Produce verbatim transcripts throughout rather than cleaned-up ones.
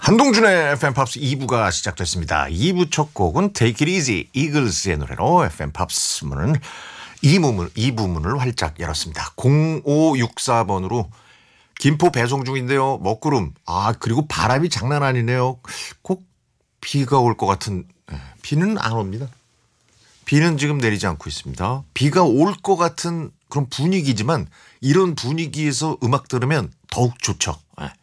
한동준의 에프엠 팝스 이 부가 시작됐습니다. 이 부 첫 곡은 Take It Easy, 이글스의 노래로 에프엠 팝스 문은 이 부문, 이 부문을 활짝 열었습니다. 공오육사 번으로 김포 배송 중인데요. 먹구름. 아, 그리고 바람이 장난 아니네요. 꼭 비가 올 것 같은. 비는 안 옵니다. 비는 지금 내리지 않고 있습니다. 비가 올 것 같은 그런 분위기지만 이런 분위기에서 음악 들으면 더욱 좋죠.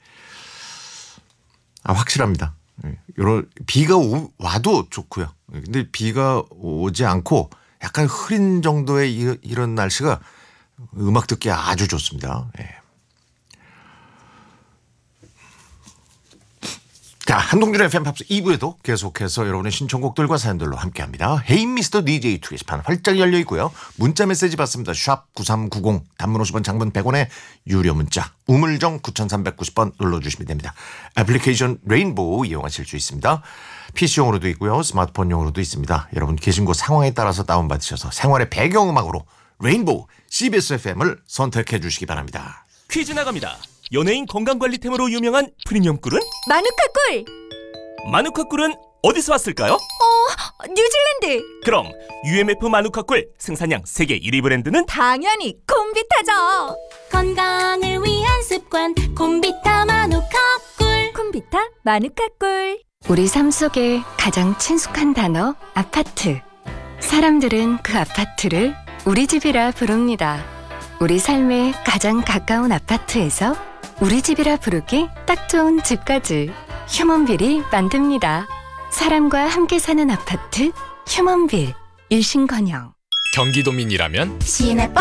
아, 확실합니다. 요런 비가 오, 와도 좋고요. 근데 비가 오지 않고 약간 흐린 정도의 이, 이런 날씨가 음악 듣기 아주 좋습니다. 예. 자, 한동준의 에프엠 팝스 이 부에도 계속해서 여러분의 신청곡들과 사연들로 함께합니다. 헤이 미스터 디제이 투 게시판 활짝 열려 있고요. 문자 메시지 받습니다. 샵 구삼구공 단문 오십 원 장문 백 원에 유료 문자 우물정 구삼구공 번 눌러주시면 됩니다. 애플리케이션 레인보우 이용하실 수 있습니다. 피씨용으로도 있고요. 스마트폰용으로도 있습니다. 여러분 계신 곳 상황에 따라서 다운받으셔서 생활의 배경음악으로 레인보우 씨비에스 에프엠을 선택해 주시기 바랍니다. 퀴즈 나갑니다. 연예인 건강관리템으로 유명한 프리미엄 꿀은? 마누카 꿀! 마누카 꿀은 어디서 왔을까요? 어, 뉴질랜드! 그럼 유엠에프 마누카 꿀 생산량 세계 일 위 브랜드는? 당연히 콤비타죠! 건강을 위한 습관 콤비타 마누카 꿀. 콤비타 마누카 꿀. 우리 삶 속에 가장 친숙한 단어 아파트. 사람들은 그 아파트를 우리 집이라 부릅니다. 우리 삶에 가장 가까운 아파트에서 우리 집이라 부르기 딱 좋은 집까지 휴먼빌이 만듭니다. 사람과 함께 사는 아파트 휴먼빌. 일신건영. 경기도민이라면 시내